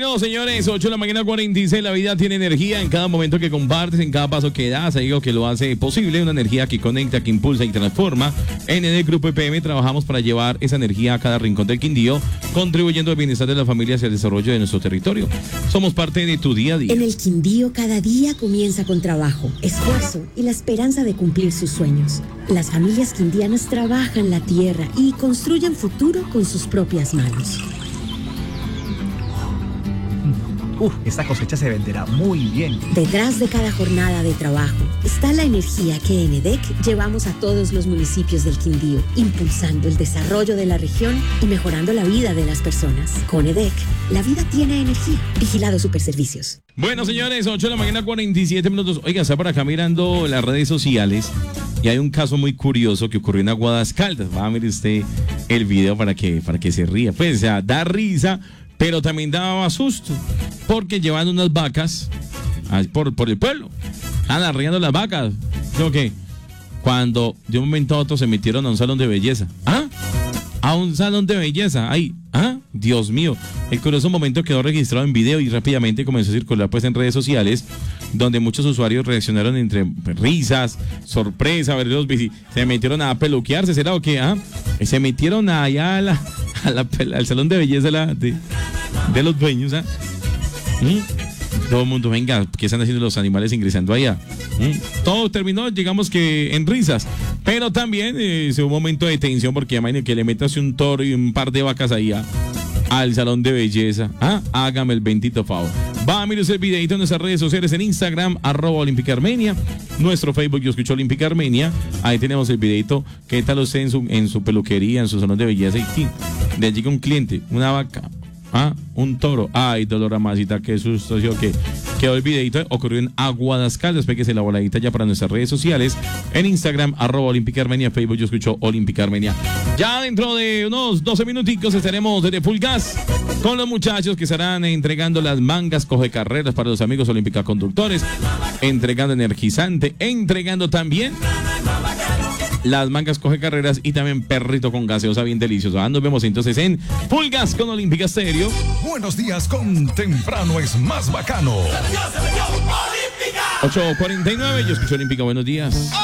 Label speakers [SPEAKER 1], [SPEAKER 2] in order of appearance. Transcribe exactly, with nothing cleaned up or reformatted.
[SPEAKER 1] Bueno, señores, ocho de la mañana, cuarenta y seis. La vida tiene energía en cada momento que compartes, en cada paso que das. Hay algo que lo hace posible, una energía que conecta, que impulsa y transforma. En el Grupo E P M trabajamos para llevar esa energía a cada rincón del Quindío, contribuyendo al bienestar de las familias y al desarrollo de nuestro territorio. Somos parte de tu día a día.
[SPEAKER 2] En el Quindío, cada día comienza con trabajo, esfuerzo y la esperanza de cumplir sus sueños. Las familias quindianas trabajan la tierra y construyen futuro con sus propias manos.
[SPEAKER 3] Uf, esta cosecha se venderá muy bien.
[SPEAKER 2] Detrás de cada jornada de trabajo está la energía que en E D E C llevamos a todos los municipios del Quindío, impulsando el desarrollo de la región y mejorando la vida de las personas. Con E D E C, la vida tiene energía. Vigilado Superservicios.
[SPEAKER 1] Bueno, señores, ocho de la mañana, cuarenta y siete minutos. Oiga, está por acá mirando las redes sociales y hay un caso muy curioso que ocurrió en Aguadas Caldas. Va a ver usted el video para que, para que se ría. Pues, o sea, da risa, pero también daba susto, porque llevan unas vacas por, por el pueblo, estaban arriando las vacas. Creo que cuando de un momento a otro se metieron a un salón de belleza. ¿Ah? A un salón de belleza. Ahí. ¿Ah? Dios mío. El curioso momento quedó registrado en video y rápidamente comenzó a circular pues en redes sociales, donde muchos usuarios reaccionaron entre risas, sorpresa, ver los bici. Se metieron a peluquearse, ¿será o qué? ¿Ah? Se metieron allá a la, a la, al salón de belleza de, la, de, de los dueños. ¿Ah? ¿Mm? Todo el mundo, venga, ¿qué están haciendo los animales ingresando allá? ¿Mm? Todo terminó, digamos que en risas, pero también eh, un momento de tensión, porque imagínate que le metas un toro y un par de vacas ahí a, al salón de belleza. ¿Ah? Hágame el bendito favor. Va a mirar el videito en nuestras redes sociales, en Instagram, arroba Olímpica Armenia, nuestro Facebook, Yo Escucho Olímpica Armenia. Ahí tenemos el videito. ¿Qué tal usted en su, en su peluquería, en su salón de belleza? Y le llega un cliente, una vaca, ¿ah? Un toro. Ay, dolor amasita, qué susto. ¿Sí o qué? Quedó el videito, ocurrió en Aguadas Caldas. Péguese la voladita ya para nuestras redes sociales. En Instagram, arroba Olímpica Armenia, Facebook, Yo Escucho Olímpica Armenia. Ya dentro de unos doce minuticos estaremos desde Full Gas con los muchachos que estarán entregando las mangas coge carreras para los amigos Olímpica Conductores, entregando energizante, entregando también las mangas coge carreras y también perrito con gaseosa bien delicioso. Ah, nos vemos entonces en Full Gas con Olímpica Stereo.
[SPEAKER 4] Buenos días con Temprano es más bacano.
[SPEAKER 1] ocho cuarenta y nueve, Yo Escucho Olímpica, buenos días.